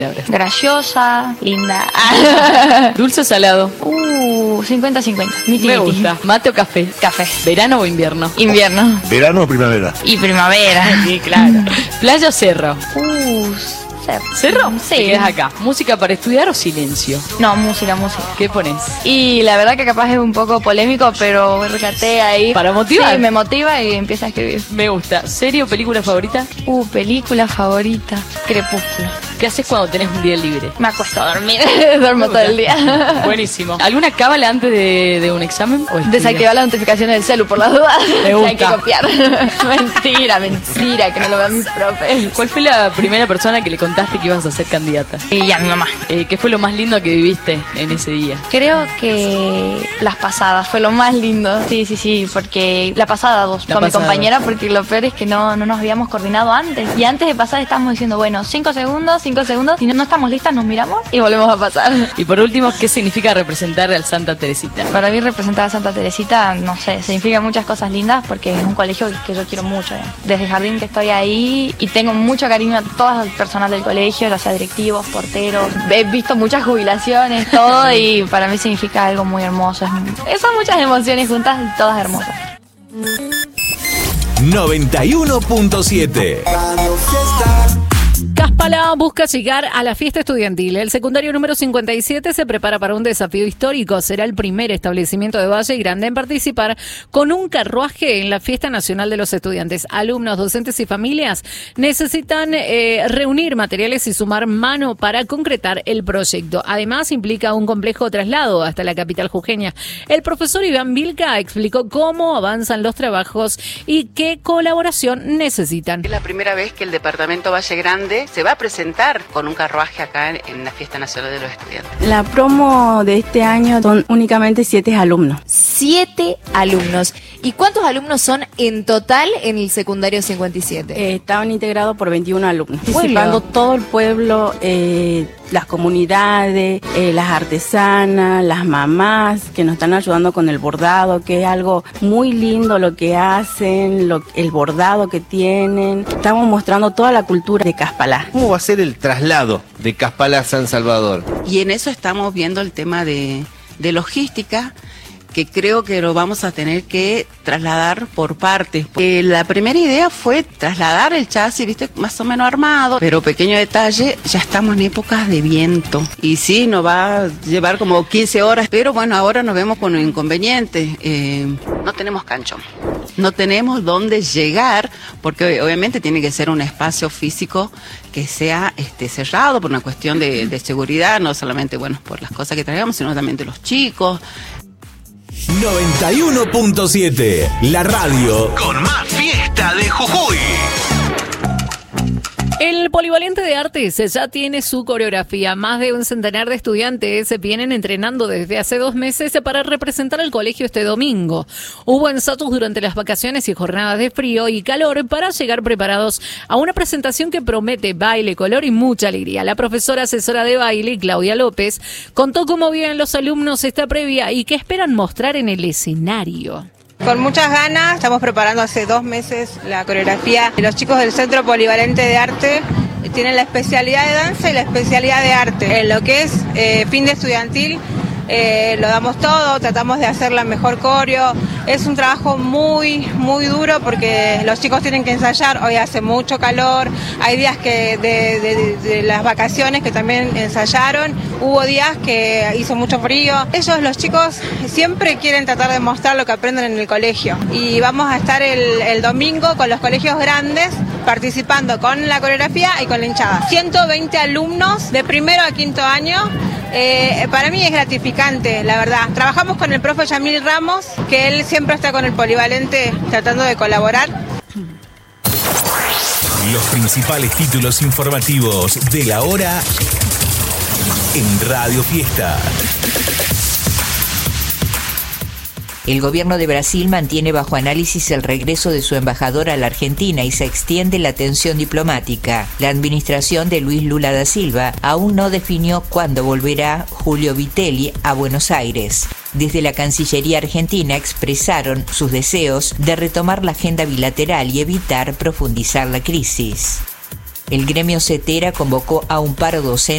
Graciosa, linda. ¿Dulce o salado? 50-50. Me gusta. ¿Mate o café? Café. ¿Verano o invierno? Invierno. ¿Verano o primavera? Y primavera. Sí, claro. ¿Playa o cerro? Cerro. ¿Cerro? Sí. Te quedas acá. ¿Música para estudiar o silencio? No, música. ¿Qué pones? Y la verdad que capaz es un poco polémico, pero rescaté ahí. ¿Para motivar? Sí, me motiva y empiezo a escribir. Me gusta. ¿Serie o película favorita? Película favorita. Crepúsculo. ¿Qué haces cuando tenés un día libre? Me acuesto a dormir. Duermo todo el día. Buenísimo. ¿Alguna cábala antes de un examen? ¿O Desactivar las notificaciones del celu por las dudas. Me gusta. Hay que copiar. Mentira, que no lo vean mis profes. ¿Cuál fue la primera persona que le contaste que ibas a ser candidata? Y a mi mamá. ¿Qué fue lo más lindo que viviste en ese día? Creo que las pasadas fue lo más lindo. Sí, porque la pasada con mi compañera, porque lo peor es que no nos habíamos coordinado antes. Y antes de pasar estábamos diciendo, bueno, 5 segundos, y no estamos listas, nos miramos y volvemos a pasar. Y por último, ¿qué significa representar al Santa Teresita? Para mí representar a Santa Teresita, no sé, significa muchas cosas lindas porque es un colegio que yo quiero mucho. Desde jardín que estoy ahí y tengo mucho cariño a todo el personal del colegio, ya sea directivos, porteros. He visto muchas jubilaciones, todo, y para mí significa algo muy hermoso. Son muchas emociones juntas y todas hermosas. 91.7 Caspalá busca llegar a la fiesta estudiantil. El secundario número 57 se prepara para un desafío histórico. Será el primer establecimiento de Valle Grande en participar con un carruaje en la Fiesta Nacional de los Estudiantes. Alumnos, docentes y familias necesitan reunir materiales y sumar mano para concretar el proyecto. Además, implica un complejo traslado hasta la capital jujeña. El profesor Iván Vilca explicó cómo avanzan los trabajos y qué colaboración necesitan. Es la primera vez que el departamento Valle Grande se va a presentar con un carruaje acá en la Fiesta Nacional de los Estudiantes. La promo de este año son únicamente 7 alumnos. 7 alumnos. ¿Y cuántos alumnos son en total en el secundario 57? Estaban integrados por 21 alumnos. Participando todo el pueblo, las comunidades, las artesanas, las mamás que nos están ayudando con el bordado, que es algo muy lindo lo que hacen, el bordado que tienen. Estamos mostrando toda la cultura de Caspalá. ¿Cómo va a ser el traslado de Caspalá a San Salvador? Y en eso estamos viendo el tema de logística, que creo que lo vamos a tener que trasladar por partes. La primera idea fue trasladar el chasis, viste, más o menos armado, pero pequeño detalle, ya estamos en épocas de viento. Y sí, nos va a llevar como 15 horas, pero bueno, ahora nos vemos con un inconveniente. No tenemos cancho. No tenemos dónde llegar, porque obviamente tiene que ser un espacio físico que sea cerrado por una cuestión de seguridad, no solamente, bueno, por las cosas que traigamos, sino también de los chicos. 91.7, la radio con más fiesta de Jujuy. El Polivalente de Artes ya tiene su coreografía. Más de un centenar de estudiantes se vienen entrenando desde hace 2 meses para representar al colegio este domingo. Hubo ensayos durante las vacaciones y jornadas de frío y calor para llegar preparados a una presentación que promete baile, color y mucha alegría. La profesora asesora de baile, Claudia López, contó cómo viven los alumnos esta previa y qué esperan mostrar en el escenario. Con muchas ganas, estamos preparando hace 2 meses la coreografía. Los chicos del Centro Polivalente de Arte tienen la especialidad de danza y la especialidad de arte. En lo que es fin de estudiantil, lo damos todo, tratamos de hacer la mejor coreo. Es un trabajo muy duro porque los chicos tienen que ensayar. Hoy hace mucho calor, hay días que de las vacaciones que también ensayaron, hubo días que hizo mucho frío. Los chicos siempre quieren tratar de mostrar lo que aprenden en el colegio, y vamos a estar el domingo con los colegios grandes participando con la coreografía y con la hinchada. 120 alumnos de primero a quinto año. Para mí es gratificante, la verdad. Trabajamos con el profe Yamil Ramos, que él siempre está con el Polivalente tratando de colaborar. Los principales títulos informativos de la hora en Radio Fiesta. El gobierno de Brasil mantiene bajo análisis el regreso de su embajador a la Argentina y se extiende la tensión diplomática. La administración de Luis Lula da Silva aún no definió cuándo volverá Julio Vitelli a Buenos Aires. Desde la Cancillería argentina expresaron sus deseos de retomar la agenda bilateral y evitar profundizar la crisis. El gremio CETERA convocó a un paro docente